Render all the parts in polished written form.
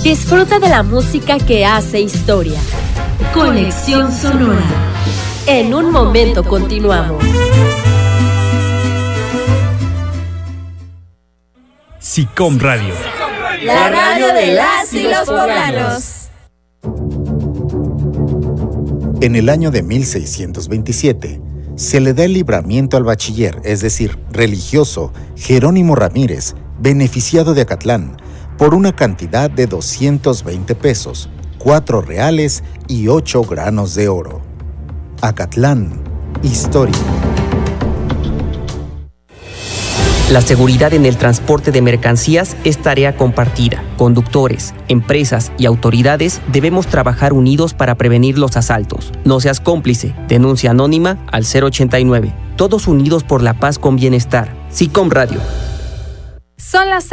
Disfruta de la música que hace historia. Conexión Sonora. En un momento continuamos. SICOM Radio. La radio de las y los poblanos. En el año de 1627, se le da el libramiento al bachiller, es decir, religioso, Jerónimo Ramírez, beneficiado de Acatlán, por una cantidad de 220 pesos, 4 reales y 8 granos de oro. Acatlán, historia. La seguridad en el transporte de mercancías es tarea compartida. Conductores, empresas y autoridades debemos trabajar unidos para prevenir los asaltos. No seas cómplice. Denuncia anónima al 089. Todos unidos por la paz con bienestar. SICOM Radio. Son las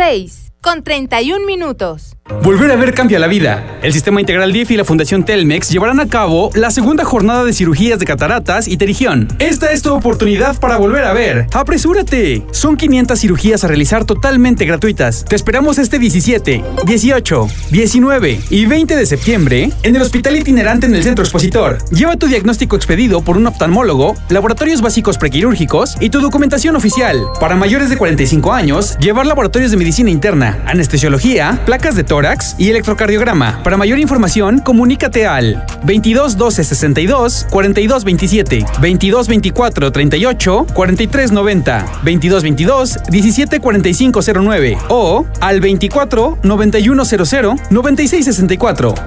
6:31. Volver a ver cambia la vida. El Sistema Integral DIF y la Fundación Telmex llevarán a cabo la segunda jornada de cirugías de cataratas y terigión. Esta es tu oportunidad para volver a ver. ¡Apresúrate! Son 500 cirugías a realizar totalmente gratuitas. Te esperamos este 17, 18, 19 y 20 de septiembre en el Hospital Itinerante en el Centro Expositor. Lleva tu diagnóstico expedido por un oftalmólogo, laboratorios básicos prequirúrgicos y tu documentación oficial. Para mayores de 45 años, llevar laboratorios de medicina interna, anestesiología, placas de tórax y electrocardiograma. Para mayor información, comunícate al 22 12 62 42 27, 22 24 38 43 90, 22 22 17 45 09 o al 24 91 00 96 64.